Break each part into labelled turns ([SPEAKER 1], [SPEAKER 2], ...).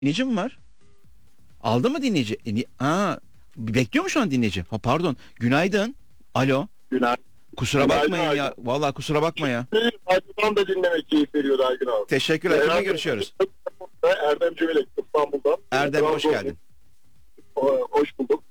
[SPEAKER 1] Dinleyici mi var? Aldı mı dinleyici? Bekliyor mu şu an dinleyici? Ha, pardon. Günaydın. Alo.
[SPEAKER 2] Günaydın.
[SPEAKER 1] Kusura bakmayın ya. Vallahi kusura bakma ya.
[SPEAKER 2] Radyodan da dinlemek keyif veriyor Aygün abi.
[SPEAKER 1] Teşekkürler. Kimle görüşüyoruz?
[SPEAKER 2] Erdem Cümelek İstanbul'dan.
[SPEAKER 1] Erdem hoş geldin.
[SPEAKER 2] Hoş bulduk.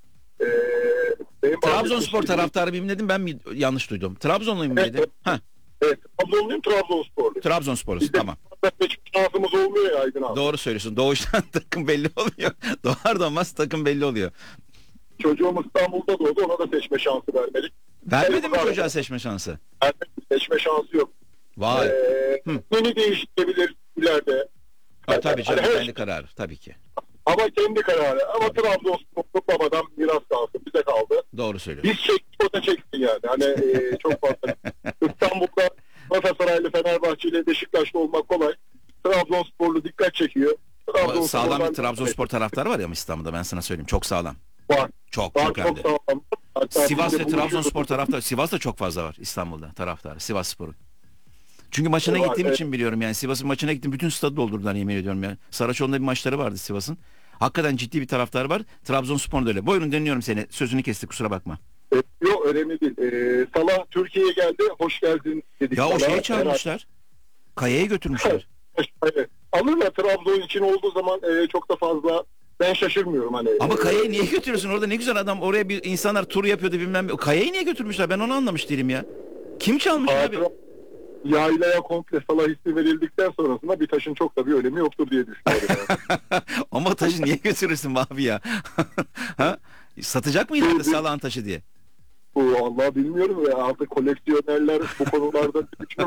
[SPEAKER 1] Trabzonspor taraftarı mıyım dedim, ben mi yanlış duydum? Trabzonluyum mu dedim?
[SPEAKER 2] Evet, Trabzonluyum, Trabzonsporluyum.
[SPEAKER 1] Trabzonspor'uz, tamam.
[SPEAKER 2] Hiç şansımız olmuyor ya Aygün abi.
[SPEAKER 1] Doğru söylüyorsun. Doğuştan takım belli oluyor. Doğar doğmaz takım belli oluyor.
[SPEAKER 2] Çocuğum İstanbul'da doğdu, ona da seçme şansı vermedik.
[SPEAKER 1] Vermedin mi çocuğa seçme şansı?
[SPEAKER 2] Seçme şansı yok.
[SPEAKER 1] Vay.
[SPEAKER 2] Yeni değiştirebilir ileride.
[SPEAKER 1] Tabii canım,
[SPEAKER 2] Hani
[SPEAKER 1] kendi kararı tabii ki.
[SPEAKER 2] Ama kendi kararı. Ama Trabzonspor babadan miras kalsın, bize kaldı.
[SPEAKER 1] Doğru söylüyorsun.
[SPEAKER 2] Biz çektik, o da çeksin yani. Hani çok fazla. İstanbul'da Galatasaraylı, Fenerbahçeli, Beşiktaşlı olmak kolay. Trabzonsporlu dikkat çekiyor.
[SPEAKER 1] Sağlam bir Trabzonspor taraftarı var ya İstanbul'da, ben sana söyleyeyim. Çok sağlam.
[SPEAKER 2] Var.
[SPEAKER 1] Çok
[SPEAKER 2] Var,
[SPEAKER 1] hem de.
[SPEAKER 2] sağlam. Hatta
[SPEAKER 1] Sivas ve
[SPEAKER 2] biz de
[SPEAKER 1] Trabzonspor taraftarı. Sivas'ta çok fazla var İstanbul'da taraftarı. Sivasspor'un. Çünkü maçına
[SPEAKER 2] Var,
[SPEAKER 1] gittiğim
[SPEAKER 2] evet.
[SPEAKER 1] için biliyorum yani. Sivas'ın maçına gittim. Bütün stadı doldurdular, yemin ediyorum yani. Saraçoğlu'nda bir maçları vardı Sivas'ın. Hakikaten ciddi bir taraftarı var. Trabzonspor'da öyle. Buyurun, dinliyorum seni. Sözünü kestik, kusura bakma.
[SPEAKER 2] Yok, önemli değil. Salah Türkiye'ye geldi. Hoş geldin dedik.
[SPEAKER 1] Ya o
[SPEAKER 2] Salah'a.
[SPEAKER 1] şeye çağırmışlar. Kaya'ya götürmüşler.
[SPEAKER 2] Evet. Alırlar, Trabzon için olduğu zaman çok da fazla ben şaşırmıyorum hani.
[SPEAKER 1] Ama Kaya'yı niye götürüyorsun? Orada ne güzel adam. Oraya bir insanlar tur yapıyordu bilmem ne. Kaya'yı niye götürmüşler? Ben onu anlamış değilim ya. Kim çalmış abi?
[SPEAKER 2] Yaylaya komple Salah ismi verildikten sonrasında bir taşın çok da bir önemi yoktur diye düşünüyorum. Yani.
[SPEAKER 1] Ama taşı niye götürürsün abi ya? Ha? Satacak mı ileride Salah'ın taşı diye?
[SPEAKER 2] Allah bilmiyorum ya, artık koleksiyonerler bu konularda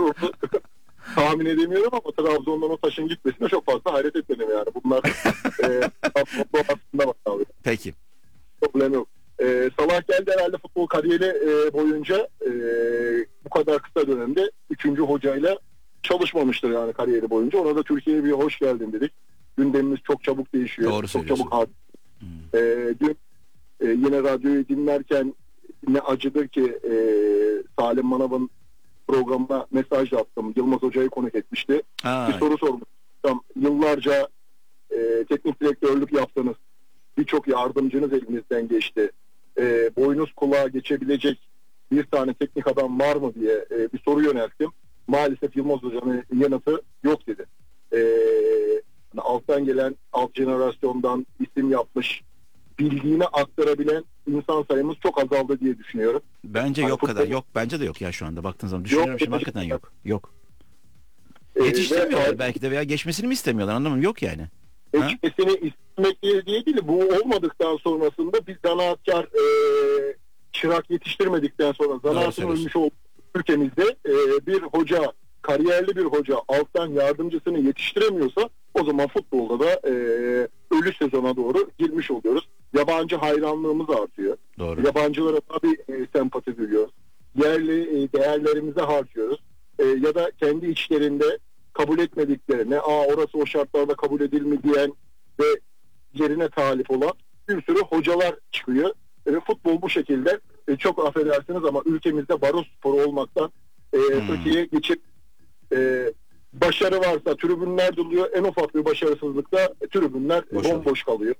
[SPEAKER 2] tahmin edemiyorum ama Trabzon'dan o taşın gitmesine çok fazla hayret etmedim yani. Bunlar aslında bak abi.
[SPEAKER 1] Peki.
[SPEAKER 2] Problem yok. Salah geldi herhalde futbol kariyeri boyunca bu kadar kısa dönemde 3. hocayla çalışmamıştır yani kariyeri boyunca. Ona da Türkiye'ye bir hoş geldin dedik. Gündemimiz çok çabuk değişiyor.
[SPEAKER 1] Doğru
[SPEAKER 2] çok çabuk
[SPEAKER 1] söylüyorsun.
[SPEAKER 2] dün yine radyoyu dinlerken ne acıdır ki Salim Manav'ın programına mesaj attım. Yılmaz Hoca'yı konuk etmişti. Bir soru sormuştum. Yıllarca teknik direktörlük yaptınız. Birçok yardımcınız elinizden geçti. Boynuz kulağa geçebilecek bir tane teknik adam var mı diye bir soru yönelttim. Maalesef Yılmaz Hoca'nın yanıtı yok dedi. Alttan gelen, alt jenerasyondan isim yapmış, bildiğini aktarabilen insan sayımız çok azaldı diye düşünüyorum.
[SPEAKER 1] Bence yok kadar. Yok, bence de yok ya şu anda baktığın zaman. Düşünüyorum şimdi, hakikaten yok. Yok. Yetiştirmiyorlar belki de, veya geçmesini mi istemiyorlar, anlamam, yok yani.
[SPEAKER 2] Geçmesini istemek diye değil, bu olmadıktan sonrasında bir zanaatkar çırak yetiştirmedikten sonra zanaatın ölmüş olduğu ülkemizde bir hoca, kariyerli bir hoca alttan yardımcısını yetiştiremiyorsa o zaman futbolda da ölü sezona doğru girmiş oluyoruz. Yabancı hayranlığımız artıyor.
[SPEAKER 1] Doğru.
[SPEAKER 2] Yabancılara tabii sempati duyuyoruz. Yerli değerlerimize harcıyoruz. Ya da kendi içlerinde kabul etmediklerine, orası o şartlarda kabul edilmeyen ve yerine talip olan bir sürü hocalar çıkıyor. Futbol bu şekilde çok affedersiniz ama ülkemizde baro sporu olmaktan öteye geçip başarı varsa tribünler doluyor. En ufak bir başarısızlıkta tribünler bomboş kalıyor.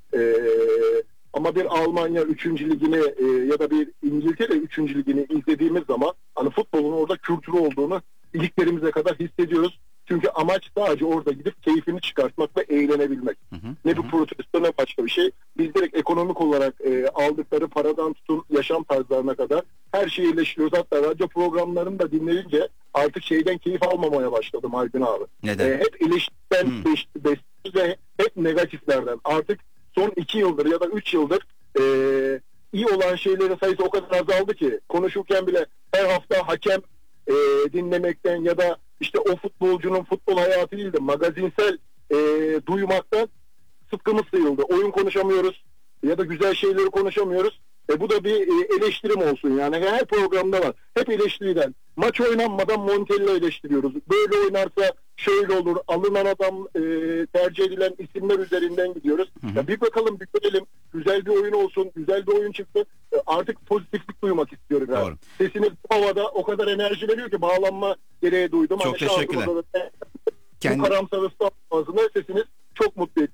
[SPEAKER 2] Ama bir Almanya 3. ligini ya da bir İngiltere 3. ligini izlediğimiz zaman hani futbolun orada kültürü olduğunu iliklerimize kadar hissediyoruz. Çünkü amaç sadece orada gidip keyfini çıkartmak ve eğlenebilmek. Ne bir protesto ne başka bir şey. Biz direkt ekonomik olarak aldıkları paradan tutun yaşam tarzlarına kadar her şeyi eleştiriyoruz. Hatta radyo programlarını da dinleyince artık şeyden keyif almamaya başladım Aydın abi.
[SPEAKER 1] Neden?
[SPEAKER 2] Hep eleştiriden ve hep negatiflerden. Artık son 2 yıldır ya da 3 yıldır iyi olan şeylerin sayısı o kadar azaldı ki konuşurken bile her hafta hakem dinlemekten ya da işte o futbolcunun futbol hayatı değil de magazinsel duymaktan sıtkımız sıyrıldı. Oyun konuşamıyoruz ya da güzel şeyleri konuşamıyoruz. Bu da bir eleştirim olsun yani. Her programda var. Hep eleştiriden. Maç oynanmadan Montella eleştiriyoruz. Böyle oynarsa şöyle olur. Alınan adam tercih edilen isimler üzerinden gidiyoruz. Ya bir bakalım, bir görelim. Güzel bir oyun olsun. Güzel bir oyun çıktı. Artık pozitiflik duymak istiyorum. Yani.
[SPEAKER 1] Doğru.
[SPEAKER 2] Sesiniz havada o kadar enerji veriyor ki bağlanma gereği duydum.
[SPEAKER 1] Çok teşekkürler.
[SPEAKER 2] Bu karamsar İstanbul ağzında sesiniz çok çok mutlu etti.